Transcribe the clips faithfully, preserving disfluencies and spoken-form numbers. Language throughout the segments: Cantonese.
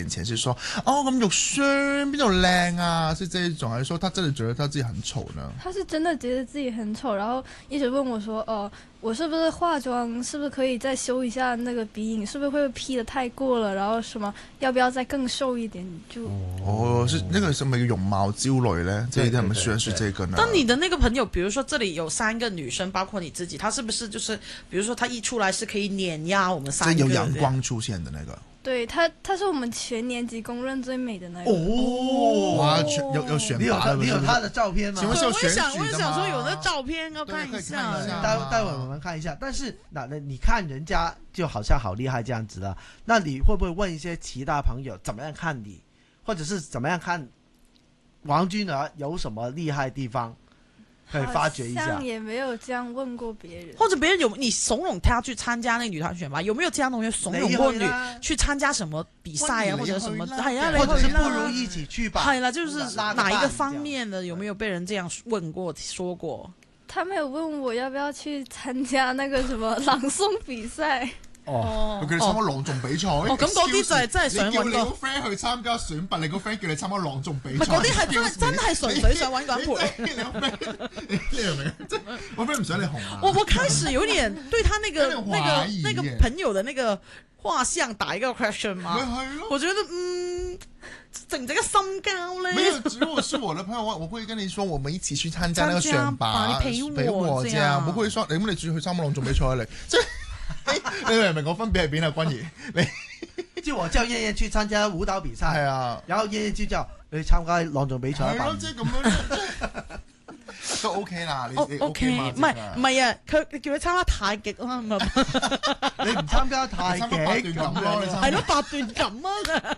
眼前是说哦咁肉酸邊度靚啊，是這一種，還是說他真的覺得他自己很醜呢？ 他是真的覺得自己很醜，然後一直問我說哦、呃，我是不是化妝，是不是可以再修一下那個鼻影，是不是會 P 得太過了，然後什麼要不要再更瘦一點就哦，是那個什麼容貌焦慮呢？這一點我們需要是這個呢。 當你的那個朋友，比如說這裡有三個女生，包括你自己，她是不是就是，比如說她一出來是可以碾壓我們三個？ 有陽光出現的那個。 對，她她是我們全年級公認最美的那個。 哦，哇，有有選拔的， 你有她的照片嗎？ 請問是有選舉的嗎？ 我也想說有那照片要看一下， 待待會我們看一下。但是那那你看人家就好像好厲害這樣子啦，那你會不會問一些其他朋友怎麼樣看你，或者是怎麼樣看王君兒有什麼厲害的地方？可以發掘一下， 好像也沒有這樣問過別人， 或者別人有你慫恿他去參加那個女團選拔，有沒有這樣同學慫恿過你去參加什麼比賽啊，或者什麼？係啊， 或者是不如一起去吧。 係啦，就是哪一個方面的，有沒有被人這樣問過、說過？ 他沒有問我要不要去參加那個什麼朗誦比賽。 哦，佢哋參加朗誦比賽。 哦，咁嗰啲就係真係想揾個。 你叫你個 friend 去參加選拔，你個 friend 叫你參加朗誦比賽。 唔係嗰啲係真係真係純粹想揾個人陪。 你明唔明？即係我 friend 唔想你紅啊。 我我開始有點對他那個那個那個朋友的那個畫像打一個 question 嘛。我覺得嗯，值唔值得深交咧？ 沒有，如果是我的朋友，我我會跟你說，我們一起去參加那個選拔， 陪我這樣，不會說你咁你去參加朗誦比賽嚟，即係。你明唔明我分別係邊啊？君怡，你即係我叫燕燕去參加舞蹈比賽，係啊， 然後燕燕就叫你參加朗誦比賽， 係咯，即係咁樣都 OK 啦。你 OK 嘛？唔係唔係啊，佢叫你參加太極啦，咁啊， 你唔參加太極咁咯， 係咯，八段錦啊！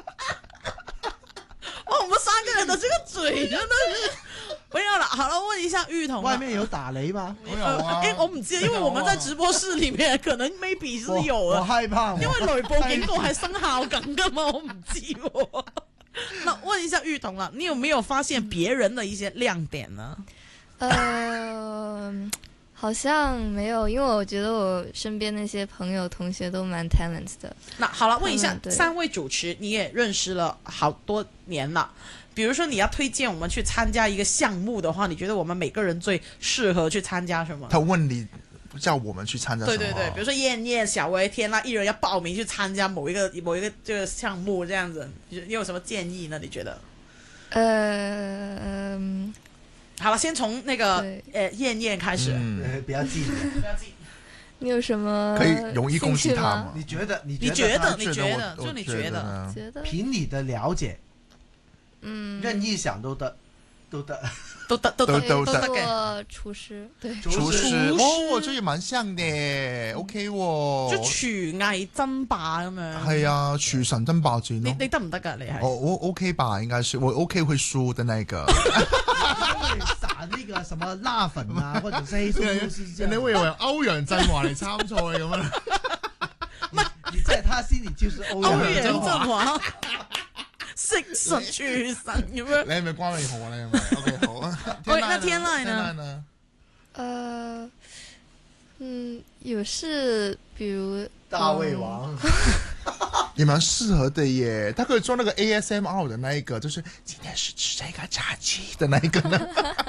哇，我們三個人的這個嘴真的是。不要了，好了，問一下玉彤， 外面有打雷嗎？ 我有啊， 誒，我唔知，因為我們在直播室裏面，可能 maybe 是有啊。 我害怕， 因為雷暴警告係生效緊噶嘛，我唔知喎。那問一下玉彤啦，你有沒有發現別人的一些亮點呢？ 呃，好像沒有，因為我覺得我身邊那些朋友同學都蠻 talent 的。 那好了，問一下三位主持，你也認識了好多年了。比如說你要推薦我們去參加一個項目的話，你覺得我們每個人最適合去參加什麼？ 他問你叫我們去參加什麼？ 對對對，比如說燕燕、小薇、天啦，一人要報名去參加某一個某一個這個項目，這樣子，你有什麼建議呢？你覺得？ 呃，嗯， 好了，先從那個呃燕燕開始， 嗯，不要記，不要記。 你有什麼可以容易攻擊他嗎？ 你覺得？你你覺得？你覺得？就你覺得？ 覺得？ 憑你的了解。 嗯， 任意想都得，都得， 都得，都得， 都得。做廚師，對， 廚師，哦，這也蠻像嘅 ，OK 喎。 就廚藝爭霸咁樣。 係啊，廚神爭霸戰咯。 你你得唔得噶？你係？ 我我 OK 吧，應該是我 OK 會輸的那個。 會撒那個什麼辣粉啊，或者是黑松露是這樣。 你會以為歐陽震華嚟參賽咁樣？ 唔係，你在他心裡就是歐陽震華。 食神廚神咁樣， 你係咪關你好啊？你係咪 OK 好啊？ 喂，那天籟呢？ 呃，嗯，有事，比如大胃王， 也蠻適合的耶。他可以做那個 A S M R 的那一個，就是今天是吃這個炸雞的那一個呢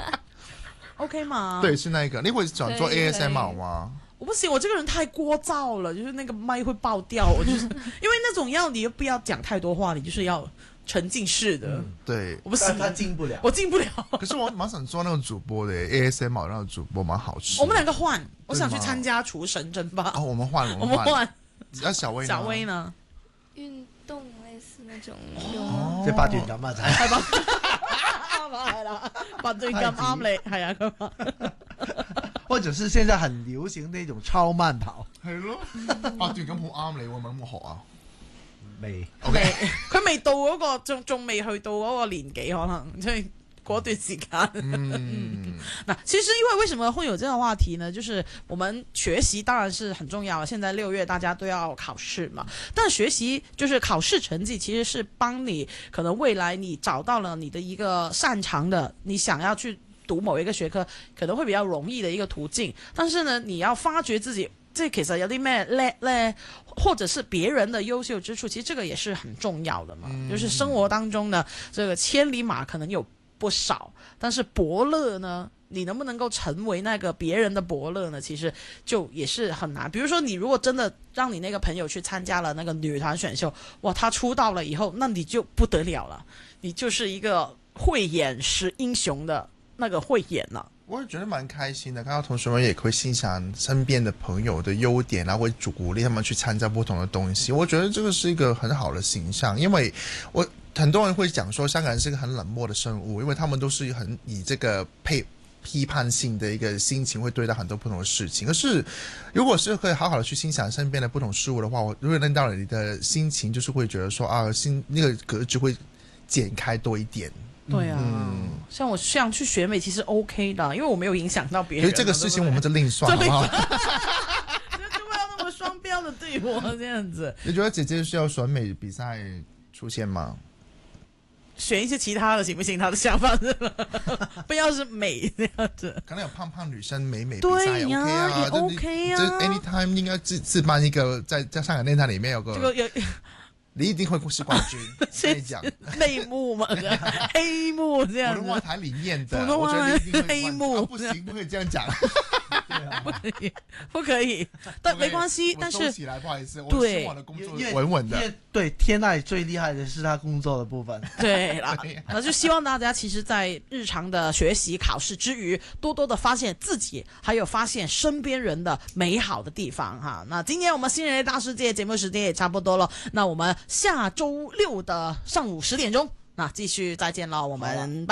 ？OK 嗎？ 對，是那一個。你會想做 A S M R 嗎？ 我不行，我這個人太聒噪了，就是那個麥會爆掉。我就是因為那種要你又不要講太多話，你就是要沉浸式的。嗯、 對， 我不行， 他進不了， 我進不了。 可是我蠻想做那種主播的 A S M R 那種主播，蠻好吃。 我們兩個換，我想去參加廚神爭霸。 哦，我們換， 我們換。 那小薇呢？ 小薇呢？ 運動類似那種用， 即係八段錦啊，就係。係吧？ 啱啊，係啦，八段錦啱你，係啊咁啊。 或者是現在很流行那種超慢跑， 係咯，八段錦好啱你喎，咪咁我學啊？ 未 ，OK，佢未到嗰個，仲仲未去到嗰個年紀，可能即係嗰段時間。嗯，那其實因為為什麼會有這個話題呢？就是我們學習當然是很重要，現在六月大家都要考試嘛，但學習就是考試成績，其實是幫你可能未來你找到了你的一個擅長的，你想要去讀某一個學科可能會比較容易的一個途徑，但是呢，你要發掘自己即係其實有啲咩叻咧，或者是別人的優秀之處，其實這個也是很重要的嘛。嗯、就是生活當中呢，這個千里馬可能有不少，但是伯樂呢，你能不能夠成為那個別人的伯樂呢？其實就也是很難。比如說，你如果真的讓你那個朋友去參加了那個女團選秀，哇，他出道了以後，那你就不得了了，你就是一個慧眼識英雄的那個慧眼了。 我也覺得蠻開心的，看到同學們也會欣賞身邊的朋友的優點，然後會鼓勵他們去參加不同的東西。我覺得這個是一個很好的形象，因為我很多人會講說香港人是一個很冷漠的生物，因為他們都是很以這個配批判性的一個心情會對待很多不同的事情。可是如果是可以好好的去欣賞身邊的不同事物的話，我會令到你的心情就是會覺得說啊，心那個格局會剪開多一點。 對啊、嗯，像我想去學美其實 OK 的，因為我沒有影響到別人。所以這個事情我們就另算，好不好？ 就不要那麼雙標的對我這樣子。 你覺得姐姐需要選美比賽出現嗎？ 選一些其他的行不行？他的想法是不要是美這樣子。 可能有胖胖女生美美比賽也 OK 啊， 也 OK 啊。 就 anytime 應該自自辦一個在在香港電台裏面有個。這個有你一定會是冠軍，我跟你講， 內幕嘛，黑幕這樣子。 普通話台裏面的， 普通話黑幕、 啊，不行，不可以這樣講。 不可以，不可以，但沒關係。但是起來，不好意思， 對， 我的工作穩穩的。 對，天籟最厲害的是他工作的部分。 對啦，那就希望大家其實，在日常的學習考試之餘，多多的發現自己，還有發現身邊人的美好的地方哈。那今天我們新人類大世界節目時間也差不多了，那我們下周六的上午十點鐘，那繼續再見了，我們。